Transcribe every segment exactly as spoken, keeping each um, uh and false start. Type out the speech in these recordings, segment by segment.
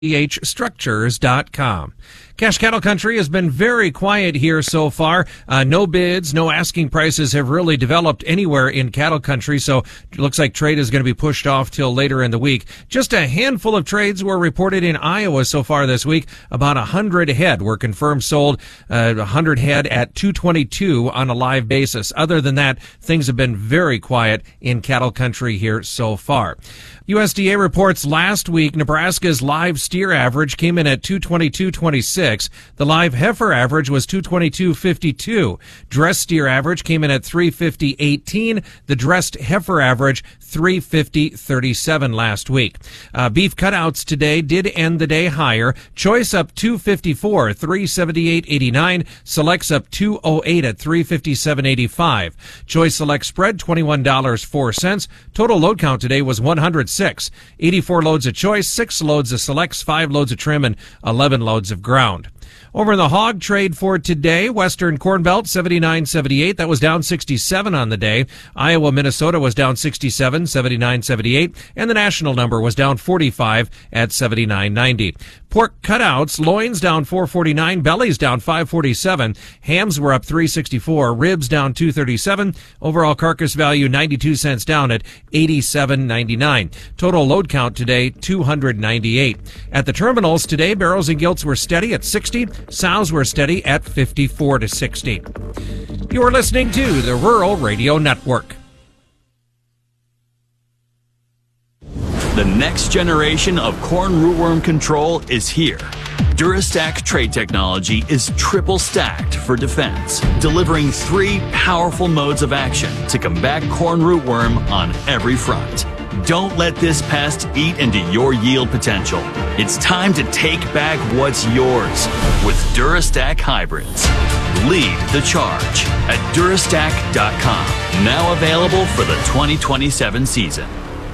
c h structures dot com. Cash Cattle Country has been very quiet here so far. Uh, no bids, no asking prices have really developed anywhere in cattle country, so it looks like trade is going to be pushed off till later in the week. Just a handful of trades were reported in Iowa so far this week. About one hundred head were confirmed sold, uh, one hundred head at two twenty-two on a live basis. Other than that, things have been very quiet in cattle country here so far. U S D A reports last week Nebraska's live steer average came in at two twenty-two twenty-six. The live heifer average was two twenty-two fifty-two. Dressed steer average came in at three fifty eighteen. The dressed heifer average three fifty thirty-seven last week. Uh, beef cutouts today did end the day higher. Choice up two fifty-four, three seventy-eight eighty-nine. Selects up two oh eight at three fifty-seven eighty-five. Choice select spread twenty-one dollars and four cents. Total load count today was one hundred six. eighty-four loads of choice, six loads of selects, five loads of trim, and eleven loads of ground. Over in the hog trade for today, Western Corn Belt seventy-nine seventy-eight. That was down sixty-seven on the day. Iowa, Minnesota was down sixty-seven, seventy-nine seventy-eight. And the national number was down forty-five at seventy-nine ninety. Pork cutouts, loins down four forty-nine, bellies down five forty-seven. Hams were up three sixty-four, ribs down two thirty-seven. Overall carcass value ninety-two cents down at eighty-seven ninety-nine. Total load count today two hundred ninety-eight. At the terminals today, barrels and gilts were steady at sixty. Sows were steady at fifty-four to sixty. You are listening to the Rural Radio Network. The next generation of corn rootworm control is here. Durastack trait technology is triple stacked for defense, delivering three powerful modes of action to combat corn rootworm on every front. Don't let this pest eat into your yield potential. It's time to take back what's yours with Durastack hybrids. Lead the charge at Durastack dot com. Now available for the twenty twenty-seven season.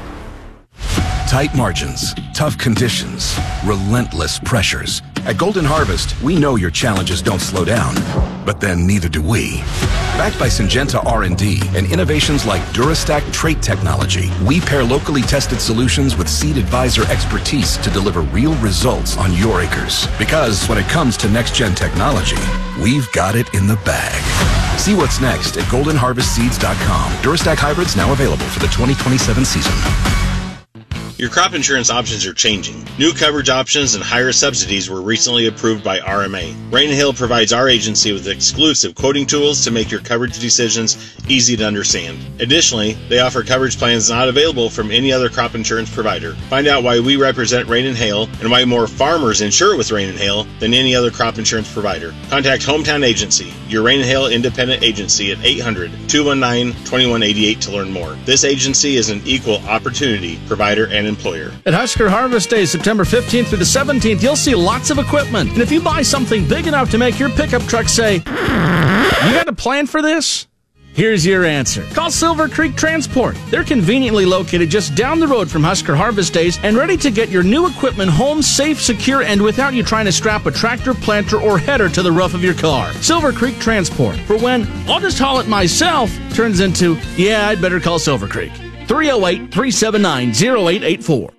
Tight margins, tough conditions, relentless pressures. At Golden Harvest, we know your challenges don't slow down, but then neither do we. Backed by Syngenta R and D and innovations like Durastack trait technology, we pair locally tested solutions with Seed Advisor expertise to deliver real results on your acres. Because when it comes to next-gen technology, we've got it in the bag. See what's next at golden harvest seeds dot com. Durastack hybrids now available for the twenty twenty-seven season. Your crop insurance options are changing. New coverage options and higher subsidies were recently approved by R M A. Rain and Hail provides our agency with exclusive quoting tools to make your coverage decisions easy to understand. Additionally, they offer coverage plans not available from any other crop insurance provider. Find out why we represent Rain and Hail and why more farmers insure with Rain and Hail than any other crop insurance provider. Contact Hometown Agency, your Rain and Hail independent agency at eight hundred, two one nine, two one eight eight to learn more. This agency is an equal opportunity provider and employer. At Husker Harvest Day, September fifteenth through the seventeenth, you'll see lots of equipment. And if you buy something big enough to make your pickup truck say, you got a plan for this? Here's your answer. Call Silver Creek Transport. They're conveniently located just down the road from Husker Harvest Days and ready to get your new equipment home safe, secure, and without you trying to strap a tractor, planter, or header to the roof of your car. Silver Creek Transport. For when, I'll just haul it myself, turns into, yeah, I'd better call Silver Creek. three oh eight, three seven nine, oh eight eight four.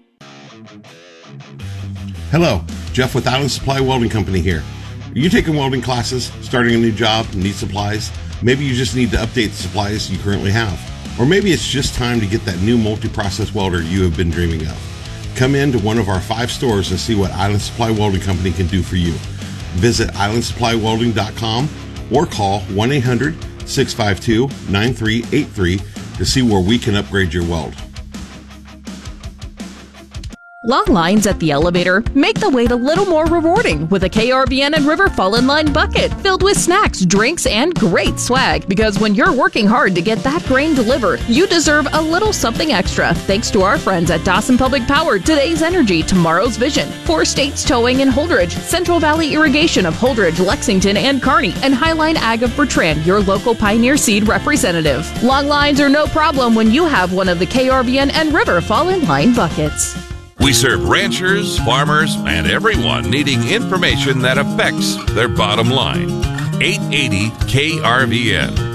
Hello, Jeff with Island Supply Welding Company here. Are you taking welding classes, starting a new job, need supplies? Maybe you just need to update the supplies you currently have. Or maybe it's just time to get that new multi-process welder you have been dreaming of. Come in to one of our five stores and see what Island Supply Welding Company can do for you. Visit island supply welding dot com or call one eight hundred, six five two, nine three eight three to see where we can upgrade your weld. Long lines at the elevator make the wait a little more rewarding with a K R V N and River Fall in Line bucket filled with snacks, drinks, and great swag. Because when you're working hard to get that grain delivered, you deserve a little something extra. Thanks to our friends at Dawson Public Power, today's energy, tomorrow's vision. Four States Towing in Holdridge, Central Valley Irrigation of Holdridge, Lexington, and Kearney, and Highline Ag of Bertrand, your local Pioneer Seed representative. Long lines are no problem when you have one of the K R V N and River Fall in Line buckets. We serve ranchers, farmers, and everyone needing information that affects their bottom line. eight eighty K R V N.